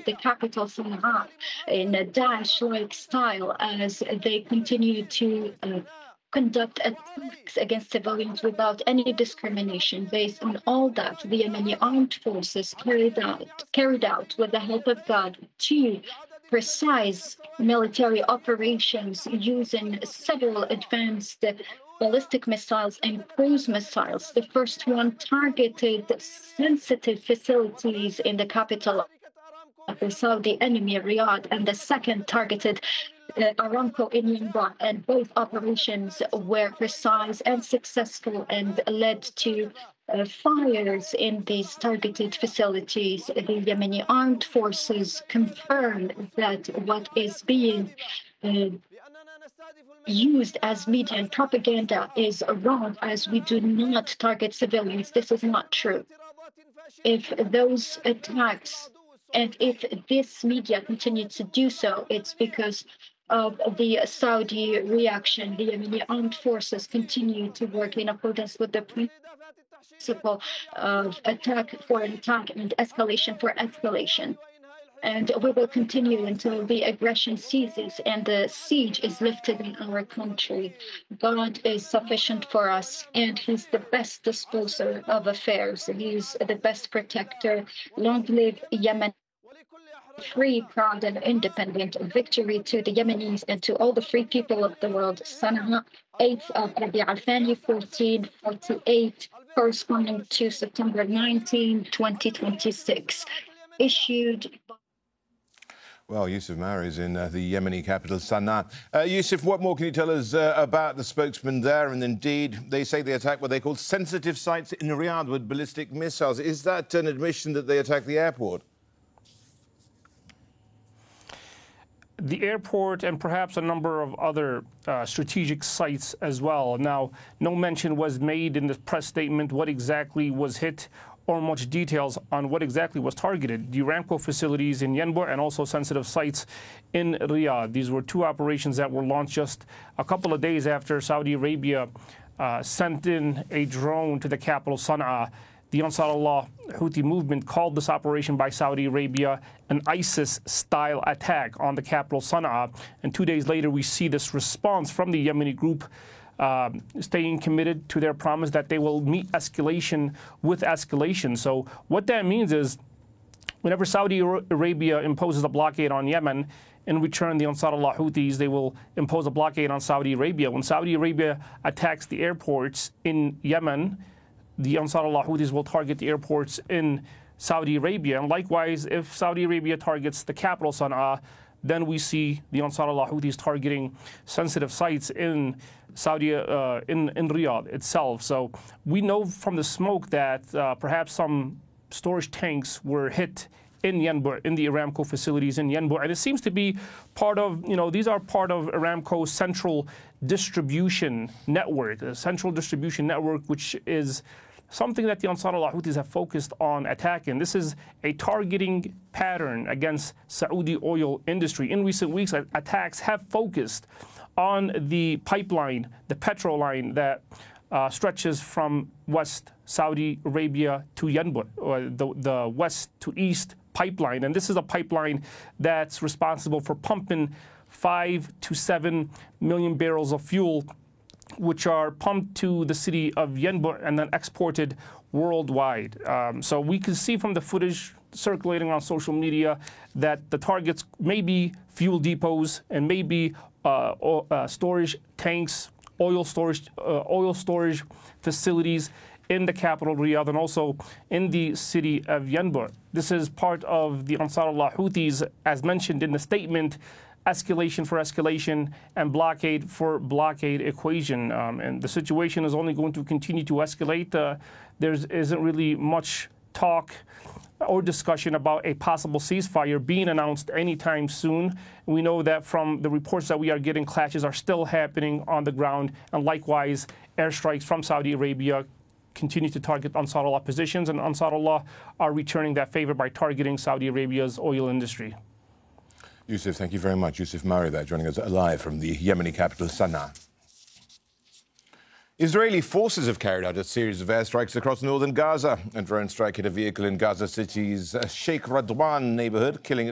the capital Sana'a in a Daesh-like style as they continue to conduct attacks against civilians without any discrimination. Based on all that, the Yemeni armed forces carried out with the help of God two precise military operations using several advanced ballistic missiles and cruise missiles. The first one targeted sensitive facilities in the capital of the Saudi enemy, Riyadh, and the second targeted Aramco in Yanbu, and both operations were precise and successful and led to fires in these targeted facilities. The Yemeni armed forces confirmed that what is being used as media and propaganda is wrong, as we do not target civilians. This is not true. If those attacks and if this media continues to do so, it's because of the Saudi reaction. The Yemeni armed forces continue to work in accordance with the principle of attack for an attack and escalation for escalation. And we will continue until the aggression ceases and the siege is lifted in our country. God is sufficient for us, and He's the best disposer of affairs. He's the best protector. Long live Yemen, free, proud, and independent. Victory to the Yemenis and to all the free people of the world. Sana'a, 8th of Rabi' al-Thani, 1448, corresponding to September 19, 2026. Issued. Well, Yousef Mauri is in the Yemeni capital, Sana'a. Yousef, what more can you tell us about the spokesman there? And indeed, they say they attacked what they call sensitive sites in Riyadh with ballistic missiles. Is that an admission that they attacked the airport? The airport and perhaps a number of other strategic sites as well. Now, no mention was made in the press statement what exactly was hit or much details on what exactly was targeted. The Aramco facilities in Yanbu and also sensitive sites in Riyadh. These were two operations that were launched just a couple of days after Saudi Arabia sent in a drone to the capital, Sana'a. The Ansarullah Houthi movement called this operation by Saudi Arabia an ISIS-style attack on the capital, Sana'a. And 2 days later, we see this response from the Yemeni group staying committed to their promise that they will meet escalation with escalation. So what that means is whenever Saudi Arabia imposes a blockade on Yemen, in return, the Ansarullah Houthis, they will impose a blockade on Saudi Arabia. When Saudi Arabia attacks the airports in Yemen, the Ansarullah Houthis will target the airports in Saudi Arabia. And likewise, if Saudi Arabia targets the capital, Sana'a, then we see the Ansarullah Houthis targeting sensitive sites in Saudi, in Riyadh itself. So we know from the smoke that perhaps some storage tanks were hit in Yanbu, in the Aramco facilities in Yanbu. And it seems to be part of, these are part of Aramco's central distribution network, a central distribution network, which is something that the Ansarullah Houthis have focused on attacking. This is a targeting pattern against Saudi oil industry. In recent weeks, attacks have focused on the pipeline, the petrol line that stretches from West Saudi Arabia to Yanbu, or the west to east pipeline. And this is a pipeline that's responsible for pumping 5 to 7 million barrels of fuel, which are pumped to the city of Yanbu and then exported worldwide. So we can see from the footage circulating on social media that the targets may be fuel depots and maybe storage tanks, oil storage facilities in the capital Riyadh and also in the city of Yanbu. This is part of the Ansarullah Houthis, as mentioned in the statement, escalation for escalation and blockade for blockade equation. And the situation is only going to continue to escalate. There isn't really much talk or discussion about a possible ceasefire being announced anytime soon. We know that from the reports that we are getting, clashes are still happening on the ground, and likewise, airstrikes from Saudi Arabia continue to target Ansarullah positions, and Ansarullah are returning that favor by targeting Saudi Arabia's oil industry. Yousef, thank you very much. Yousef Mauri there, joining us live from the Yemeni capital, Sana'a. Israeli forces have carried out a series of airstrikes across northern Gaza. A drone strike hit a vehicle in Gaza City's Sheikh Radwan neighborhood, killing